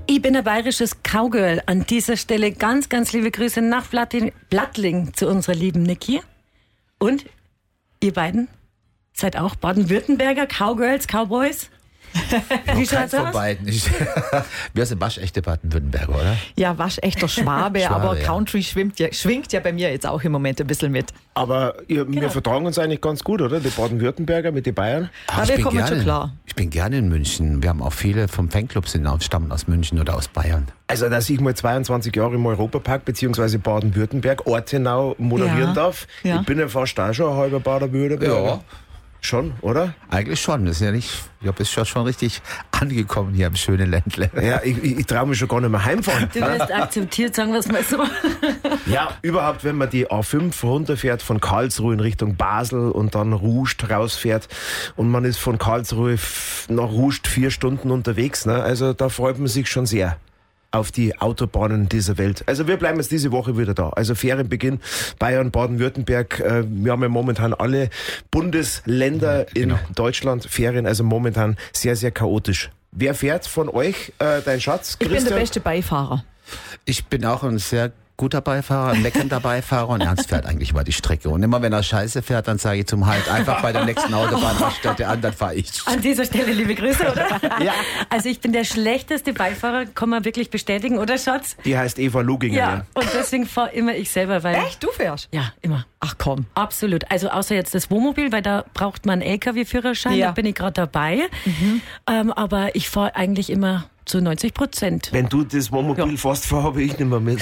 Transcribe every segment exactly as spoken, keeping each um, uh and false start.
Ich bin ein bayerisches Cowgirl. An dieser Stelle ganz, ganz liebe Grüße nach Blattling zu unserer lieben Niki. Und ihr beiden seid auch Baden-Württemberger Cowgirls, Cowboys? Wie schaut's aus? Von beiden. Ich, wir sind waschechte Baden-Württemberger, oder? Ja, waschechter Schwabe, Schwabe, aber ja. Country schwimmt ja, schwingt ja bei mir jetzt auch im Moment ein bisschen mit. Aber ihr, genau. wir vertragen uns eigentlich ganz gut, oder? Die Baden-Württemberger mit den Bayern. Ach, ja, wir ich kommen gerne, schon klar. Ich bin gerne in München. Wir haben auch viele vom Fanclub sind stammen aus München oder aus Bayern. Also, dass ich mal zweiundzwanzig Jahre im Europapark bzw. Baden-Württemberg, Ortenau moderieren Ja. darf. Ja. Ich bin ja fast auch schon ein halber Baden-Württemberger. Ja. Schon, oder? Eigentlich schon. Das ist ja nicht, ich glaube, es ist schon, schon richtig angekommen hier im schönen Ländle. Ja, ich, ich, ich traue mich schon gar nicht mehr heimfahren. Du wirst akzeptiert, sagen wir es mal so. Ja, überhaupt, wenn man die A fünf runterfährt von Karlsruhe in Richtung Basel und dann Rust rausfährt und man ist von Karlsruhe f- nach Rust vier Stunden unterwegs, ne? Also da freut man sich schon sehr auf die Autobahnen dieser Welt. Also wir bleiben jetzt diese Woche wieder da. Also Ferienbeginn, Bayern, Baden-Württemberg. Äh, wir haben ja momentan alle Bundesländer in Genau. Deutschland Ferien, also momentan sehr, sehr chaotisch. Wer fährt von euch, äh, dein Schatz, Ich Christian? bin der beste Beifahrer. Ich bin auch ein sehr guter Beifahrer, ein leckernder Beifahrer und Ernst fährt eigentlich über die Strecke. Und immer wenn er scheiße fährt, dann sage ich zum Halt einfach bei der nächsten Autobahnraststätte an, dann fahre ich. An dieser Stelle liebe Grüße, oder? Ja. Also ich bin der schlechteste Beifahrer, kann man wirklich bestätigen, oder Schatz? Die heißt Eva Luginger. Ja, und deswegen fahre immer ich selber, weil... Echt? Du fährst? Ja, immer. Ach komm. Absolut. Also außer jetzt das Wohnmobil, weil da braucht man einen L K W-Führerschein, Ja. da bin ich gerade dabei. Mhm. Ähm, aber ich fahre eigentlich immer zu neunzig Prozent. Wenn du das Wohnmobil Ja. fährst, fahr, habe ich nicht mehr mit.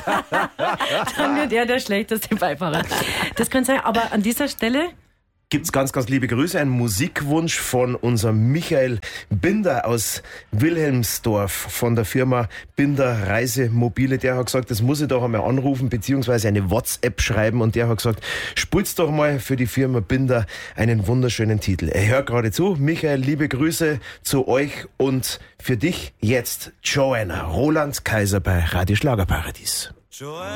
Dann wird er der schlechteste Beifahrer. Das kann sein, aber an dieser Stelle... Gibt's ganz, ganz liebe Grüße. Ein Musikwunsch von unserem Michael Binder aus Wilhelmsdorf von der Firma Binder Reisemobile. Der hat gesagt, das muss ich doch einmal anrufen beziehungsweise eine WhatsApp schreiben. Und der hat gesagt, spult's doch mal für die Firma Binder einen wunderschönen Titel. Er hört gerade zu. Michael, liebe Grüße zu euch und für dich jetzt Joanna Roland Kaiser bei Radio Schlagerparadies. Joanna.